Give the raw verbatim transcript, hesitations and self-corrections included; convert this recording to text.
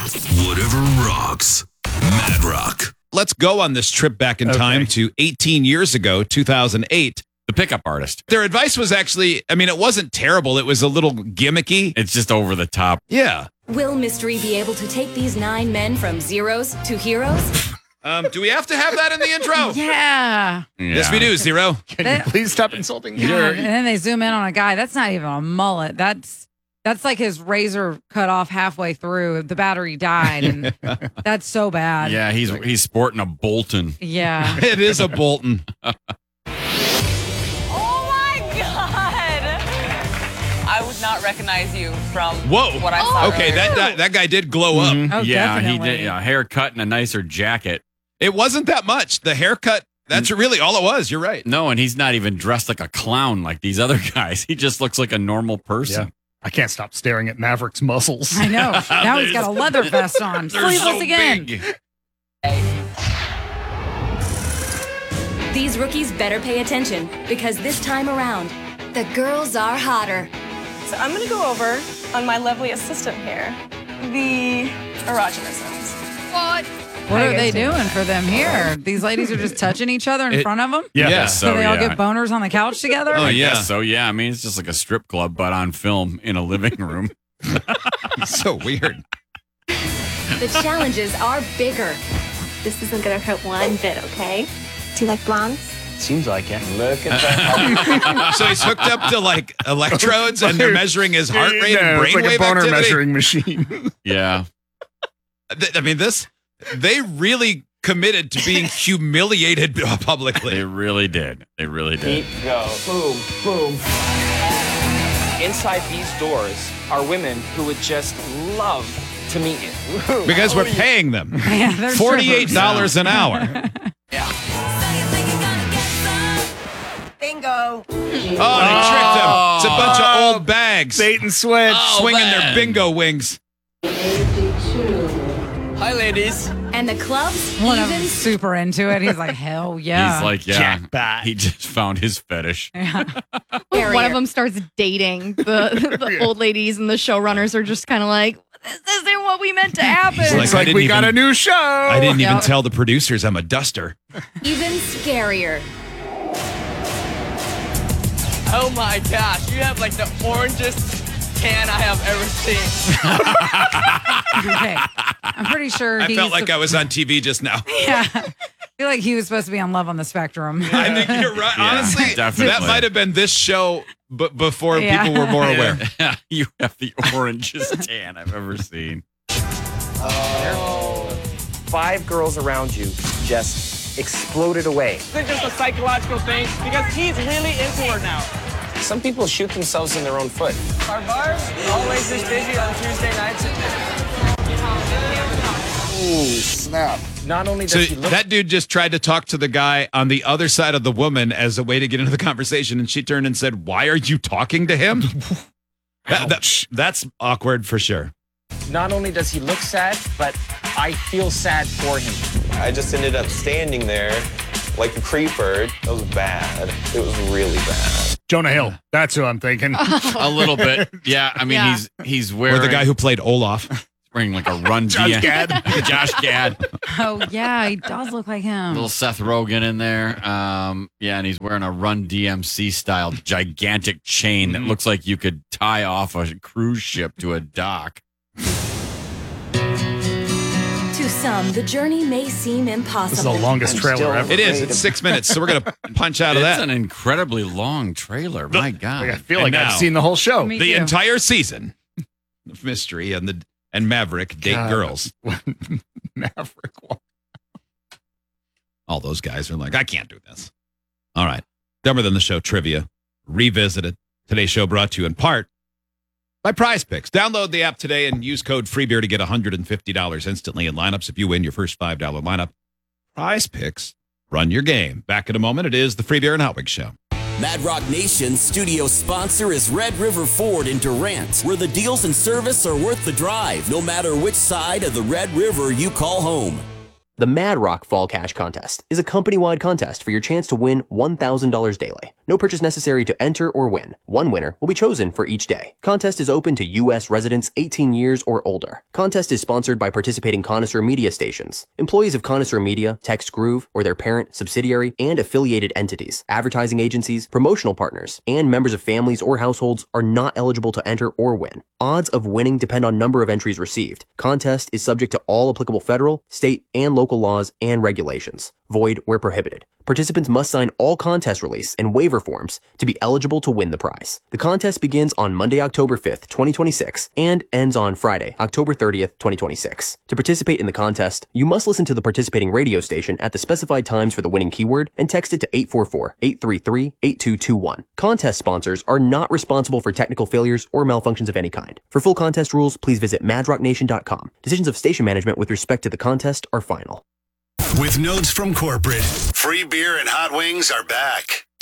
Whatever rocks. Mad Rock. Let's go on this trip back in Okay. time to eighteen years ago, two thousand eight. The pickup artist. Their advice was actually, I mean, it wasn't terrible. It was a little gimmicky. It's just over the top. Yeah. Will Mystery be able to take these nine men from zeros to heroes? Um, do we have to have that in the intro? Yeah. Yes, we do, Zero. Can you please stop insulting me? God, and then they zoom in on a guy. That's not even a mullet. That's that's like his razor cut off halfway through. The battery died, and that's so bad. Yeah, he's he's sporting a Bolton. Yeah. It is a Bolton. Oh my God! I would not recognize you from Whoa. what I saw. Okay, earlier. that, that that guy did glow up. Oh, yeah, he definitely. did. Yeah, haircut and a nicer jacket. It wasn't that much. The haircut, that's really all it was. You're right. No, and he's not even dressed like a clown like these other guys. He just looks like a normal person. Yeah. I can't stop staring at Maverick's muscles. I know. Now he's got a leather vest on. They're Sleeveless so again. big. These rookies better pay attention because this time around, the girls are hotter. So I'm going to go over on my lovely assistant here the erogenisms. What? What How are you they guys doing? doing for them here? These ladies are just touching each other in It- front of them? Yeah. Yeah. So, So they all yeah. get boners on the couch together? Oh, I yeah. guess so, yeah. I mean, it's just like a strip club, but on film in a living room. So weird. The challenges are bigger. This isn't gonna hurt one bit, okay? Do you like blondes? Seems like it. Look at that. So he's hooked up to like electrodes and they're measuring his heart rate and No, it's like a brainwave boner activity. measuring machine. Yeah. Th- I mean, this, they really committed to being humiliated publicly. They really did. They really did. Keep go. Boom, boom. Inside these doors are women who would just love to meet you. Because we're paying them Yeah, they're forty-eight dollars an hour. Bingo. Oh, they tricked him. It's a bunch of old bags Bait and switch. swinging their bingo wings. Hi, ladies. And the clubs One of even them's super into it. He's like, hell yeah. He's like, yeah. Jackpot. He just found his fetish. Yeah. scarier. One of them starts dating. The, the old ladies and the showrunners are just kind of like, this isn't what we meant to happen. He's like, It's I like didn't we got even- a new show. I didn't even Yeah. tell the producers I'm a duster. even scarier. Oh my gosh, you have like the orangest tan I have ever seen. Okay. I'm pretty sure I he's felt like I was on T V just now. Yeah. I feel like he was supposed to be on Love on the Spectrum. I think you're right. Yeah, Honestly, definitely. that might have been this show b- before Yeah. people were more aware. You have the orangest tan I've ever seen. Five girls around you just exploded away. Is it just a psychological thing? Because he's really into her now. Some people shoot themselves in their own foot. Our bar always is busy on Tuesday nights. Ooh, snap. Not only does So he look that dude just tried to talk to the guy on the other side of the woman as a way to get into the conversation, and she turned and said, "Why are you talking to him?" That- that- that's awkward for sure. Not only does he look sad, but I feel sad for him. I just ended up standing there like a creeper. That was bad. It was really bad. Jonah Hill. That's who I'm thinking. A little bit. Yeah, I mean, Yeah. he's he's Or wearing the guy who played Olaf. wearing like a run Josh D M Gad. Josh Gad. Oh, yeah. He does look like him. Little Seth Rogen in there. Um, yeah, and he's wearing a Run D M C style gigantic chain that looks like you could tie off a cruise ship to a dock. To some, the journey may seem impossible. This is the longest I'm trailer still- ever. It is. It's six minutes, so we're gonna punch out of It's that. an incredibly long trailer. My God. Like, I feel And like now- I've seen the whole show. Me The too. entire season of Mystery and the and Maverick date God. girls. Maverick. All those guys are like, I can't do this. All right. Dumber Than the Show trivia revisited. Today's show brought to you in part by Prize Picks. Download the app today and use code FREEBEER to get one hundred fifty dollars instantly in lineups if you win your first five dollar lineup. Prize Picks. Run your game. Back in a moment. It is the Free Beer and Hot Wings Show. Mad Rock Nation's studio sponsor is Red River Ford in Durant, where the deals and service are worth the drive, no matter which side of the Red River you call home. The Mad Rock Fall Cash Contest is a company-wide contest for your chance to win one thousand dollars daily. No purchase necessary to enter or win. One winner will be chosen for each day. Contest is open to U S residents eighteen years or older. Contest is sponsored by participating Connoisseur Media stations. Employees of Connoisseur Media, Text Groove, or their parent, subsidiary, and affiliated entities, advertising agencies, promotional partners, and members of families or households are not eligible to enter or win. Odds of winning depend on number of entries received. Contest is subject to all applicable federal, state, and local laws and regulations. Void where prohibited. Participants must sign all contest release and waiver forms to be eligible to win the prize. The contest begins on Monday, October fifth, twenty twenty-six, and ends on Friday, October thirtieth, twenty twenty-six. To participate in the contest, you must listen to the participating radio station at the specified times for the winning keyword and text it to eight four four, eight three three, eight two two one. Contest sponsors are not responsible for technical failures or malfunctions of any kind. For full contest rules, please visit mad rock nation dot com. Decisions of station management with respect to the contest are final. With notes from corporate, free beer and hot wings are back.